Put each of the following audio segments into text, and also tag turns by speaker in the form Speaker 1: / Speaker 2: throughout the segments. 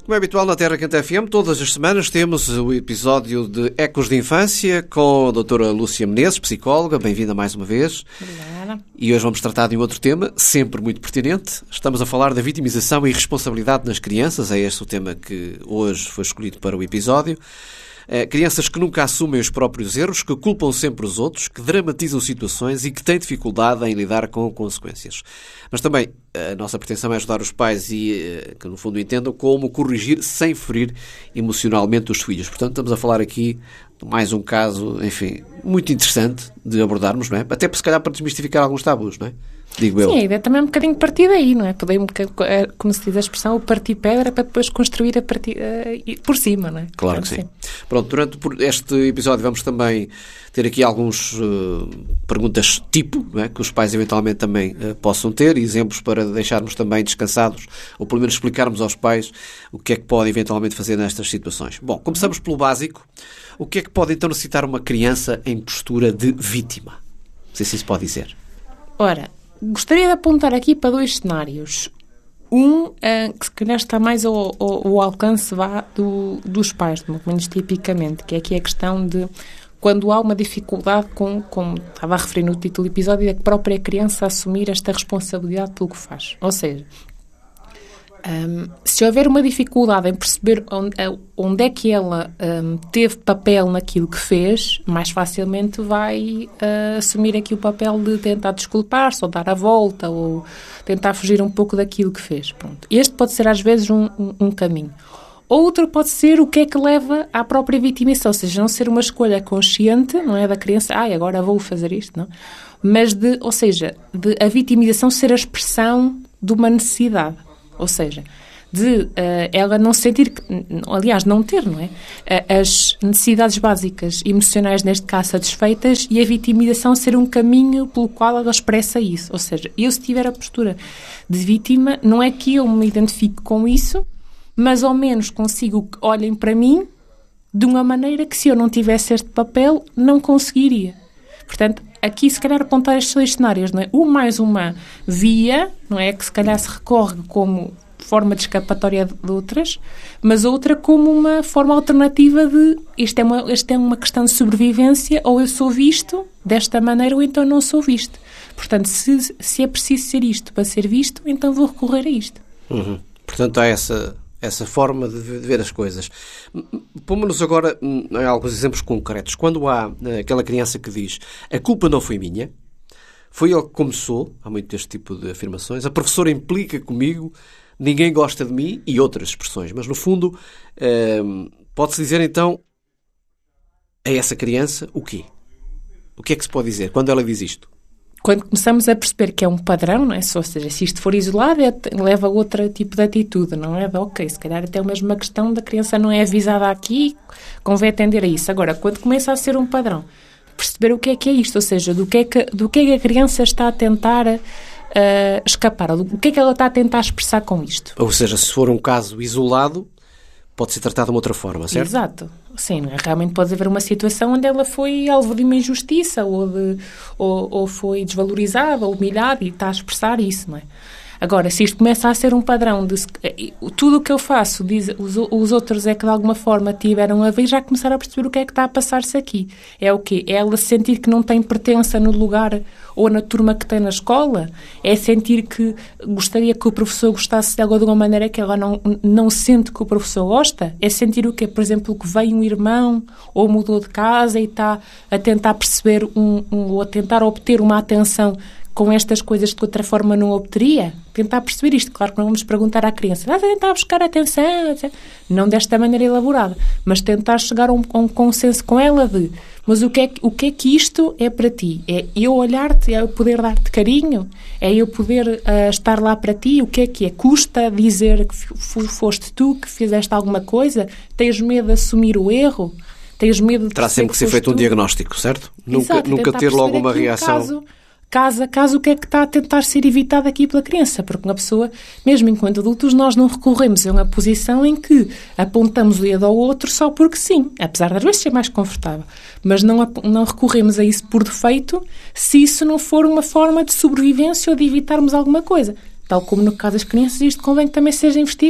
Speaker 1: Como é habitual na Terra Quente FM, todas as semanas temos o episódio de Ecos de Infância com a doutora Lúcia Menezes, psicóloga. Bem-vinda mais uma vez.
Speaker 2: Obrigada.
Speaker 1: E hoje vamos tratar de um outro tema, sempre muito pertinente. Estamos a falar da vitimização e responsabilidade nas crianças. É este o tema que hoje foi escolhido para o episódio. Crianças que nunca assumem os próprios erros, que culpam sempre os outros, que dramatizam situações e que têm dificuldade em lidar com consequências. Mas também a nossa pretensão é ajudar os pais e que no fundo entendam como corrigir sem ferir emocionalmente os filhos. Portanto, estamos a falar aqui de mais um caso, enfim, muito interessante de abordarmos, não é? Até se calhar para desmistificar alguns tabus, não é? Digo eu.
Speaker 2: Sim, a ideia também é um bocadinho partir daí, não é? Podemos, como se diz a expressão, o partir pedra para depois construir a partir, por cima, não é?
Speaker 1: Claro que sim. Pronto, durante este episódio vamos também ter aqui alguns perguntas tipo, não é? Que os pais eventualmente também possam ter, exemplos para deixarmos também descansados, ou pelo menos explicarmos aos pais o que é que podem eventualmente fazer nestas situações. Bom, começamos pelo básico. O que é que pode então necessitar uma criança em postura de vítima? Não sei se isso pode dizer.
Speaker 2: Ora, gostaria de apontar aqui para dois cenários. Que se calhar está mais ao alcance dos pais, muito menos tipicamente, que é aqui a questão de quando há uma dificuldade como estava a referir no título do episódio, é que a própria criança assumir esta responsabilidade pelo que faz. Ou seja, se houver uma dificuldade em perceber onde é que ela teve papel naquilo que fez, mais facilmente vai assumir aqui o papel de tentar desculpar-se, ou dar a volta, ou tentar fugir um pouco daquilo que fez. Pronto. Este pode ser às vezes um caminho. Outro pode ser o que é que leva à própria vitimização, ou seja, não ser uma escolha consciente, não é, da criança, agora vou fazer isto, não? Mas de a vitimização ser a expressão de uma necessidade. Ou seja, de ela não sentir, aliás, não ter, não é? As necessidades básicas emocionais, neste caso, satisfeitas, e a vitimização ser um caminho pelo qual ela expressa isso. Ou seja, eu se tiver a postura de vítima, não é que eu me identifique com isso, mas ao menos consigo que olhem para mim de uma maneira que, se eu não tivesse este papel, não conseguiria. Portanto, aqui se calhar apontar estes dois cenários, não é? Mais uma via, não é? Que se calhar se recorre como forma de escapatória de outras, mas outra como uma forma alternativa de isto é uma questão de sobrevivência, ou eu sou visto desta maneira ou então não sou visto. Portanto, se é preciso ser isto para ser visto, então vou recorrer a isto.
Speaker 1: Uhum. Portanto, há essa forma de ver as coisas. Pomos-nos agora em alguns exemplos concretos. Quando há aquela criança que diz a culpa não foi minha, foi ele que começou, há muito este tipo de afirmações, a professora implica comigo, ninguém gosta de mim, e outras expressões. Mas, no fundo, pode-se dizer, então, a essa criança o quê? O que é que se pode dizer quando ela diz isto?
Speaker 2: Quando começamos a perceber que é um padrão, não é? Ou seja, se isto for isolado, leva a outro tipo de atitude, não é? Ok, se calhar até mesmo uma questão da criança não é avisada aqui, convém atender a isso. Agora, quando começa a ser um padrão, perceber o que é isto, ou seja, do que é que a criança está a tentar escapar, o que é que ela está a tentar expressar com isto.
Speaker 1: Ou seja, se for um caso isolado, pode ser tratado de uma outra forma, certo?
Speaker 2: Exato. Sim, não é? Realmente pode haver uma situação onde ela foi alvo de uma injustiça ou foi desvalorizada ou humilhada e está a expressar isso, não é? Agora, se isto começa a ser um padrão de tudo o que eu faço, os outros é que de alguma forma tiveram a ver, já começaram a perceber o que é que está a passar-se aqui. É o quê? É ela sentir que não tem pertença no lugar ou na turma que tem na escola? É sentir que gostaria que o professor gostasse dela de uma maneira que ela não sente que o professor gosta? É sentir o quê? Por exemplo, que veio um irmão ou mudou de casa e está a tentar perceber ou a tentar obter uma atenção com estas coisas que de outra forma não obteria? Tentar perceber isto. Claro que não vamos perguntar à criança, tentar buscar atenção, não desta maneira elaborada, mas tentar chegar a um consenso com ela de, mas o que é que isto é para ti? É eu olhar-te, é eu poder dar-te carinho? É eu poder estar lá para ti? O que é? Custa dizer que foste tu que fizeste alguma coisa? Tens medo de assumir o erro? Tens medo de...
Speaker 1: Terá sempre que ser feito um diagnóstico, certo?
Speaker 2: Exato,
Speaker 1: nunca ter logo uma reação...
Speaker 2: Caso a caso, o que é que está a tentar ser evitado aqui pela criança? Porque uma pessoa, mesmo enquanto adultos, nós não recorremos a uma posição em que apontamos o dedo ao outro só porque sim, apesar de às vezes ser mais confortável. Mas não recorremos a isso por defeito se isso não for uma forma de sobrevivência ou de evitarmos alguma coisa. Tal como no caso das crianças, isto convém que também seja investigado.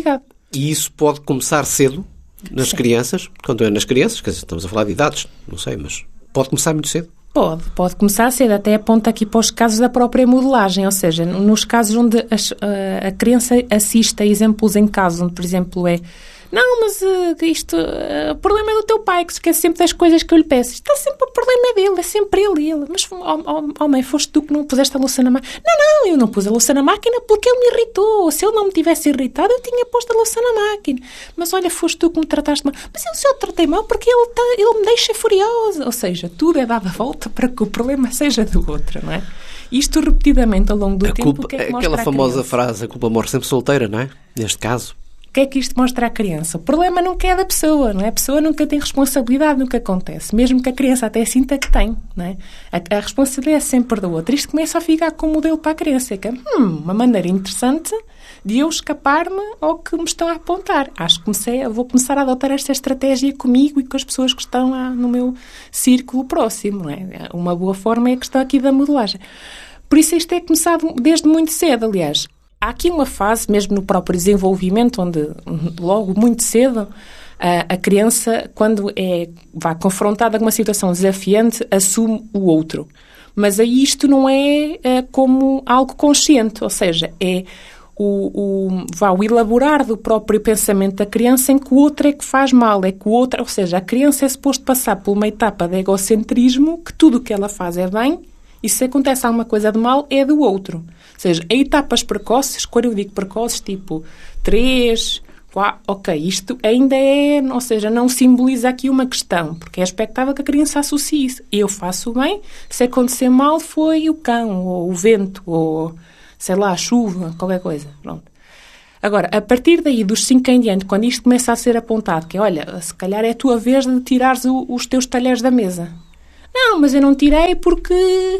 Speaker 1: E isso pode começar cedo nas
Speaker 2: Sim.
Speaker 1: crianças? Quando é nas crianças, quer dizer, estamos a falar de idades, não sei, mas pode começar muito cedo?
Speaker 2: Pode começar cedo, até aponta aqui para os casos da própria modelagem, ou seja, nos casos onde a criança assiste a exemplos em casa, onde, por exemplo, não, mas o problema é do teu pai, que se esquece sempre das coisas que eu lhe peço. Está sempre o problema é dele, é sempre ele. Mas, mãe, foste tu que não puseste a louça na máquina. Não, eu não pus a louça na máquina porque ele me irritou. Se ele não me tivesse irritado, eu tinha posto a louça na máquina. Mas olha, foste tu que me trataste mal. Mas eu só tratei mal porque ele me deixa furiosa. Ou seja, tudo é dado a volta para que o problema seja do outro, não é? Isto repetidamente ao longo do tempo, o que é que mostra
Speaker 1: aquela famosa frase, a culpa morre sempre solteira, não é? Neste caso.
Speaker 2: O que é que isto mostra à criança? O problema nunca é da pessoa, não é? A pessoa nunca tem responsabilidade no que acontece, mesmo que a criança até sinta que tem, não é? A responsabilidade é sempre do outro. Isto começa a ficar como modelo para a criança, que é uma maneira interessante de eu escapar-me ao que me estão a apontar. Acho que vou começar a adotar esta estratégia comigo e com as pessoas que estão lá no meu círculo próximo, não é? Uma boa forma é a questão aqui da modelagem. Por isso isto é começado desde muito cedo, aliás. Há aqui uma fase, mesmo no próprio desenvolvimento, onde logo muito cedo a criança, quando vai confrontada com uma situação desafiante, assume o outro. Mas aí isto não é como algo consciente, ou seja, é o elaborar do próprio pensamento da criança em que o outro é que faz mal, ou seja, a criança é suposto passar por uma etapa de egocentrismo, que tudo o que ela faz é bem, e se acontece alguma coisa de mal, é do outro. Ou seja, em etapas precoces, quando eu digo precoces, tipo 3, 4, ok, isto ainda ou seja, não simboliza aqui uma questão, porque é expectável que a criança associe isso. Eu faço bem, se acontecer mal foi o cão, ou o vento, ou, sei lá, a chuva, qualquer coisa. Pronto. Agora, a partir daí, dos 5 em diante, quando isto começa a ser apontado, que é, olha, se calhar é a tua vez de tirares os teus talheres da mesa. Não, mas eu não tirei porque...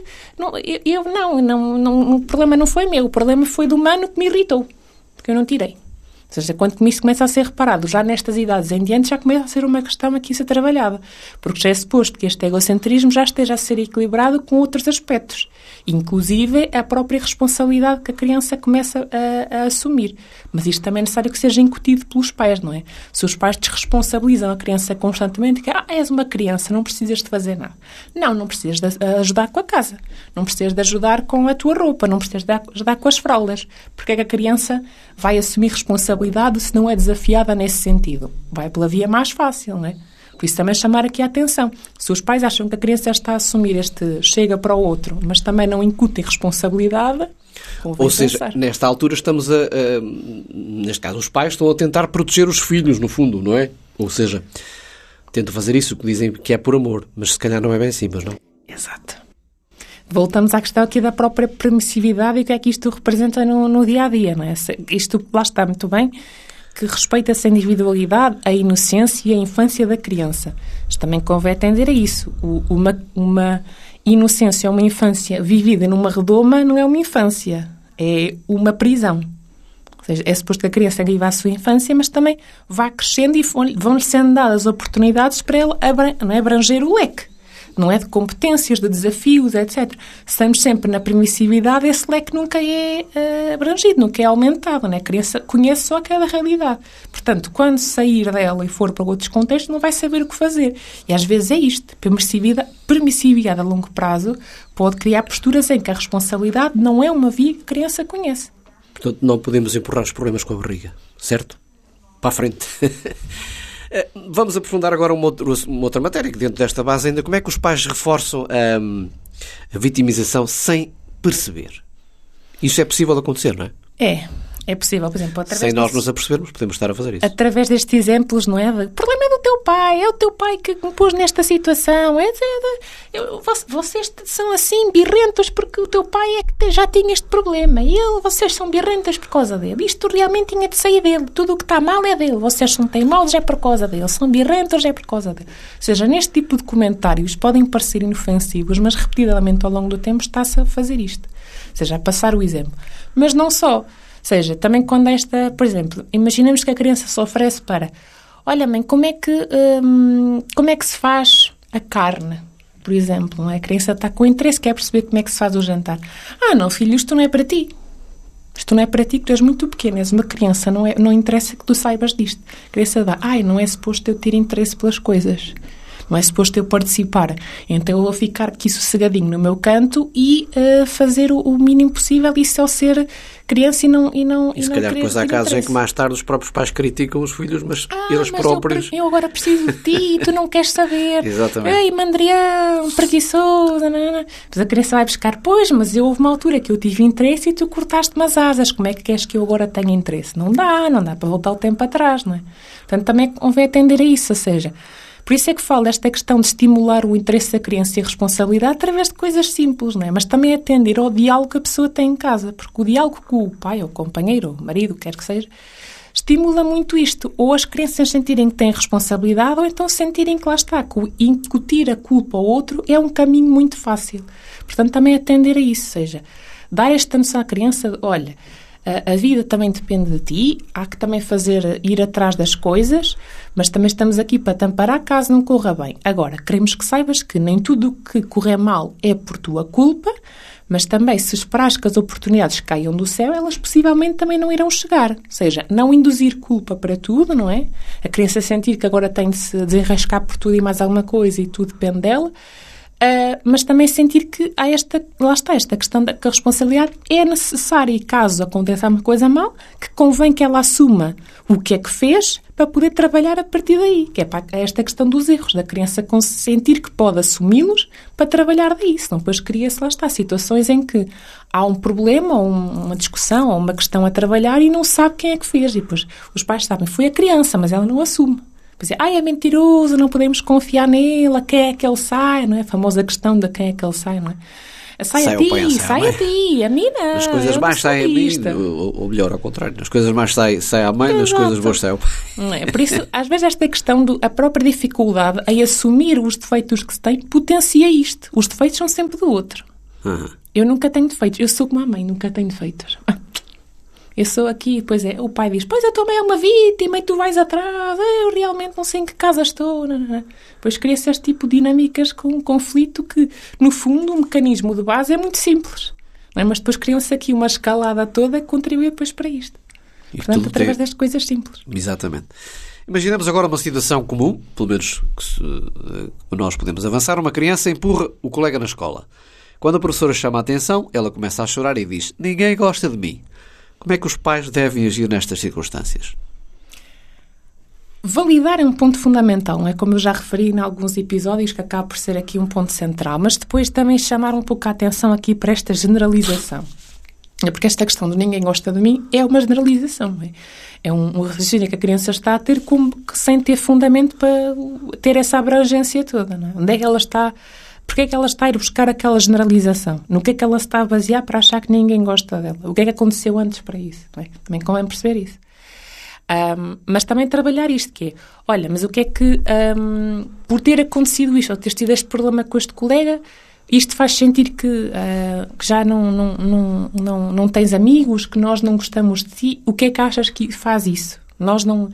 Speaker 2: o problema não foi meu. O problema foi do humano que me irritou. Porque eu não tirei. Ou seja, quando isso começa a ser reparado, já nestas idades em diante, já começa a ser uma questão aqui a ser trabalhada. Porque já é suposto que este egocentrismo já esteja a ser equilibrado com outros aspectos. Inclusive a própria responsabilidade que a criança começa a assumir. Mas isto também é necessário que seja incutido pelos pais, não é? Se os pais desresponsabilizam a criança constantemente, que és uma criança, não precisas de fazer nada. Não precisas de ajudar com a casa. Não precisas de ajudar com a tua roupa. Não precisas de ajudar com as fraldas. Porque é que a criança vai assumir responsabilidade se não é desafiada nesse sentido? Vai pela via mais fácil, não é? Por isso também chamar aqui a atenção. Se os pais acham que a criança está a assumir este chega para o outro, mas também não incutem responsabilidade,
Speaker 1: ou seja, nesta altura estamos neste caso, os pais estão a tentar proteger os filhos, no fundo, não é? Ou seja, tentam fazer isso, que dizem que é por amor, mas se calhar não é bem assim, mas não?
Speaker 2: Exato. Voltamos à questão aqui da própria permissividade e o que é que isto representa no dia-a-dia, não é? Isto lá está muito bem, que respeita-se a individualidade, a inocência e a infância da criança. Mas também convém atender a isso. Uma inocência, uma infância vivida numa redoma não é uma infância, é uma prisão. Ou seja, é suposto que a criança viva a sua infância, mas também vá crescendo e vão-lhe sendo dadas oportunidades para ele abranger o leque. Não é de competências, de desafios, etc. Estamos sempre na permissividade, esse leque nunca é abrangido, nunca é aumentado, né? A criança conhece só aquela realidade. Portanto, quando sair dela e for para outros contextos, não vai saber o que fazer. E às vezes é isto. Permissividade a longo prazo pode criar posturas em que a responsabilidade não é uma via que a criança conhece.
Speaker 1: Portanto, não podemos empurrar os problemas com a barriga, certo? Para a frente. Vamos aprofundar agora uma outra matéria, que dentro desta base ainda, como é que os pais reforçam a vitimização sem perceber? Isso é possível de acontecer, não é?
Speaker 2: É possível, por exemplo,
Speaker 1: sem nós nos apercebermos, podemos estar a fazer isso.
Speaker 2: Através destes exemplos, não é? O problema é do teu pai, é o teu pai que me pôs nesta situação. Vocês são assim birrentos porque o teu pai é que já tinha este problema. E vocês são birrentos por causa dele. Isto realmente tinha de sair dele. Tudo o que está mal é dele. Vocês são teimosos é por causa dele. São birrentos é por causa dele. Ou seja, neste tipo de comentários podem parecer inofensivos, mas repetidamente ao longo do tempo está-se a fazer isto. Ou seja, a passar o exemplo. Mas não só. Ou seja, também quando por exemplo, imaginemos que a criança se oferece para, olha mãe, como é que se faz a carne, por exemplo, não é? A criança está com interesse, quer perceber como é que se faz o jantar. Não filho, isto não é para ti. Isto não é para ti, que tu és muito pequeno, és uma criança, não interessa que tu saibas disto. A criança dá, não é suposto eu ter interesse pelas coisas. Não é suposto eu participar. Então eu vou ficar aqui sossegadinho no meu canto e fazer o mínimo possível e só ser criança e não
Speaker 1: E se calhar depois há casos em que mais tarde os próprios pais criticam os filhos, mas eles próprios...
Speaker 2: Eu agora preciso de ti e tu não queres saber.
Speaker 1: Exatamente.
Speaker 2: Ei, mandrião, preguiçoso. Mas a criança vai buscar, pois, mas houve uma altura que eu tive interesse e tu cortaste-me as asas. Como é que queres que eu agora tenha interesse? Não dá para voltar o tempo atrás, não é? Portanto, também convém atender a isso, ou seja... Por isso é que falo desta questão de estimular o interesse da criança e a responsabilidade através de coisas simples, não é? Mas também atender ao diálogo que a pessoa tem em casa, porque o diálogo com o pai, ou o companheiro, ou o marido, quer que seja, estimula muito isto. Ou as crianças sentirem que têm responsabilidade, ou então sentirem que lá está, que incutir a culpa ao outro é um caminho muito fácil. Portanto, também atender a isso, ou seja, dar esta noção à criança de, olha... A vida também depende de ti, há que também ir atrás das coisas, mas também estamos aqui para te amparar caso não corra bem. Agora, queremos que saibas que nem tudo o que correr mal é por tua culpa, mas também se esperares que as oportunidades caiam do céu, elas possivelmente também não irão chegar. Ou seja, não induzir culpa para tudo, não é? A criança sentir que agora tem de se desenrascar por tudo e mais alguma coisa e tudo depende dela. Mas também sentir que há esta questão que a responsabilidade é necessária e caso aconteça uma coisa mal, que convém que ela assuma o que é que fez para poder trabalhar a partir daí, que é para esta questão dos erros, da criança sentir que pode assumi-los para trabalhar daí, senão depois cria-se, lá está, situações em que há um problema, ou uma discussão, ou uma questão a trabalhar e não sabe quem é que fez, e depois os pais sabem, foi a criança, mas ela não assume. Pois é mentiroso, não podemos confiar nele, a quem é que ele sai, não é? A famosa questão de quem é que ele sai, não é? Sai a ti, a mim não.
Speaker 1: As coisas mais saem a mim, ou melhor, ao contrário, as coisas mais saem à mãe, nas coisas boas saem ao pai.
Speaker 2: Por isso, às vezes esta questão a própria dificuldade em assumir os defeitos que se tem potencia isto. Os defeitos são sempre do outro. Eu nunca tenho defeitos, eu sou como a mãe, nunca tenho defeitos. Eu sou aqui, pois é, o pai diz, pois a tua mãe é uma vítima e tu vais atrás, eu realmente não sei em que casa estou. Pois cria-se este tipo de dinâmicas com um conflito que, no fundo, o mecanismo de base é muito simples. Não é? Mas depois criam-se aqui uma escalada toda que contribui depois para isto. E portanto, através destas coisas simples.
Speaker 1: Exatamente. Imaginemos agora uma situação comum, pelo menos que nós podemos avançar. Uma criança empurra o colega na escola. Quando a professora chama a atenção, ela começa a chorar e diz, ninguém gosta de mim. Como é que os pais devem agir nestas circunstâncias?
Speaker 2: Validar é um ponto fundamental, não é? Como eu já referi em alguns episódios, que acaba por ser aqui um ponto central. Mas depois também chamar um pouco a atenção aqui para esta generalização. Porque esta questão de ninguém gosta de mim é uma generalização, não é? É um raciocínio que a criança está a ter sem ter fundamento para ter essa abrangência toda, não é? Onde é que ela está... Porquê é que ela está a ir buscar aquela generalização? No que é que ela se está a basear para achar que ninguém gosta dela? O que é que aconteceu antes para isso? Não é? Também convém perceber isso. Mas também trabalhar isto, que é, olha, mas o que é que, por ter acontecido isto, ou teres tido este problema com este colega, isto faz sentir que já não tens amigos, que nós não gostamos de ti. O que é que achas que faz isso? Nós não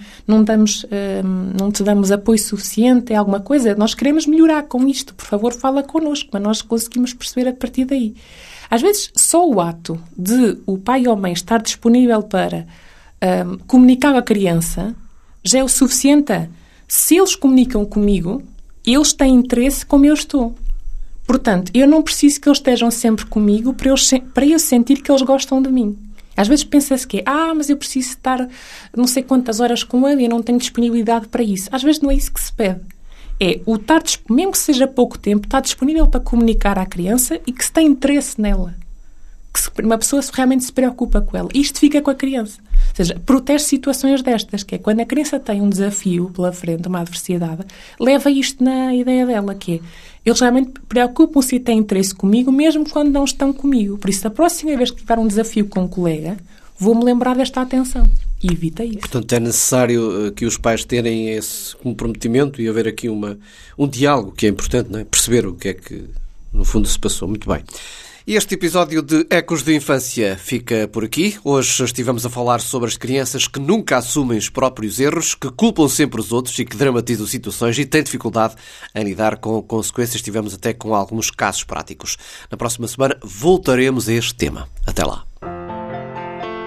Speaker 2: te damos apoio suficiente a alguma coisa. Nós queremos melhorar com isto. Por favor, fala connosco, mas nós conseguimos perceber a partir daí. Às vezes, só o ato de o pai ou a mãe estar disponível para comunicar com a criança já é o suficiente. Se eles comunicam comigo, eles têm interesse como eu estou. Portanto, eu não preciso que eles estejam sempre comigo para eu sentir que eles gostam de mim. Às vezes pensa-se que mas eu preciso estar não sei quantas horas com ele e eu não tenho disponibilidade para isso. Às vezes não é isso que se pede. É o estar, mesmo que seja pouco tempo, estar disponível para comunicar à criança e que se tem interesse nela. Que uma pessoa realmente se preocupa com ela. Isto fica com a criança. Ou seja, protege situações destas, que é quando a criança tem um desafio pela frente, uma adversidade, leva isto na ideia dela, que é, eles realmente preocupam-se e têm interesse comigo, mesmo quando não estão comigo. Por isso, a próxima vez que tiver um desafio com um colega, vou-me lembrar desta atenção. E evita isso.
Speaker 1: Portanto, é necessário que os pais terem esse comprometimento e haver aqui um diálogo, que é importante, não é? Perceber o que é que, no fundo, se passou. Muito bem. E este episódio de Ecos de Infância fica por aqui. Hoje estivemos a falar sobre as crianças que nunca assumem os próprios erros, que culpam sempre os outros e que dramatizam situações e têm dificuldade em lidar com consequências. Estivemos até com alguns casos práticos. Na próxima semana voltaremos a este tema. Até lá.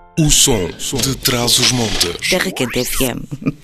Speaker 3: O som de Trás-os-Montes.
Speaker 4: Terra Quente FM.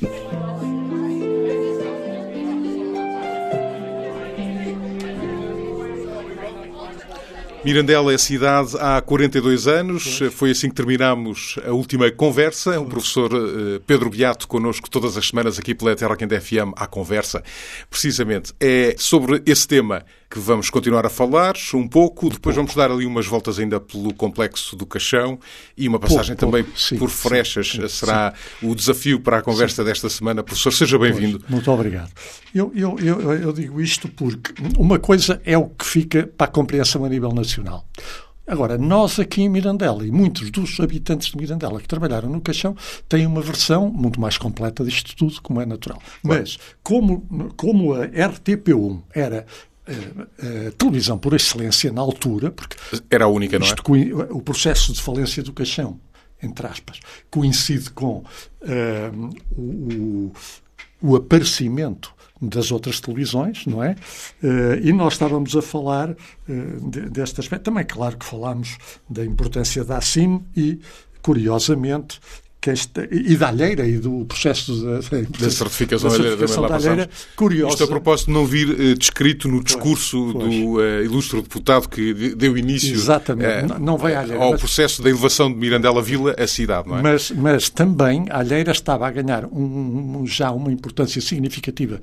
Speaker 5: Mirandela é cidade há 42 anos. Foi assim que terminámos a última conversa. O professor Pedro Beato connosco todas as semanas aqui pela Terra Quente FM à conversa. Precisamente é sobre esse tema que vamos continuar a falar um pouco. Depois vamos dar ali umas voltas ainda pelo Complexo do Caixão e uma passagem também por Frechas. Será o desafio para a conversa desta semana. Professor, seja bem-vindo.
Speaker 6: Muito obrigado. Eu digo isto porque uma coisa é o que fica para a compreensão a nível nacional. Agora, nós aqui em Mirandela e muitos dos habitantes de Mirandela que trabalharam no Caixão têm uma versão muito mais completa disto tudo, como é natural. Mas, como a RTP1 era a televisão por excelência na altura, porque
Speaker 5: era a única, não é?
Speaker 6: O processo de falência do Caixão, entre aspas, coincide com o aparecimento das outras televisões, não é? E nós estávamos a falar deste aspecto. Também, claro que falámos da importância da ACIM e, curiosamente, e da Alheira e do processo
Speaker 5: da certificação da Alheira. Isto a propósito de não vir descrito no discurso do ilustre deputado que deu início
Speaker 6: não veio
Speaker 5: ao processo da elevação de Mirandela Vila à cidade, não é?
Speaker 6: Mas também a Alheira estava a ganhar já uma importância significativa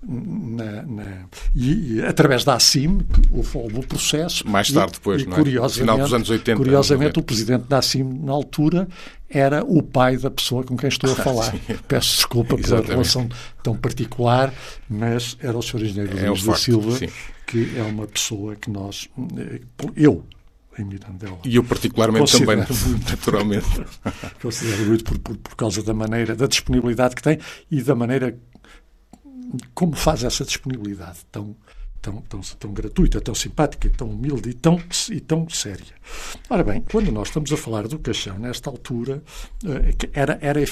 Speaker 6: e através da ACIM, houve o processo.
Speaker 5: Mais tarde depois, não é? No final dos anos 80.
Speaker 6: Curiosamente, o presidente da ACIM, na altura, era o pai da pessoa com quem estou a falar.
Speaker 5: Sim.
Speaker 6: Peço desculpa pela relação tão particular, mas era o Sr. Engenheiro Luís da Silva, sim, que é uma pessoa que eu, em Mirandela...
Speaker 5: E eu particularmente também, naturalmente.
Speaker 6: Considero muito por causa da maneira, da disponibilidade que tem e da maneira como faz essa disponibilidade tão gratuita, tão simpática, tão humilde e tão séria. Ora bem, quando nós estamos a falar do Caixão, nesta altura, era